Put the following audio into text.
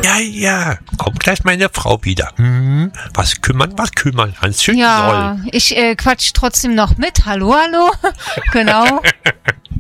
Ja, kommt gleich meine Frau wieder. Was kümmern, Hanschen Ja, soll. ich quatsch trotzdem noch mit. Hallo? Genau.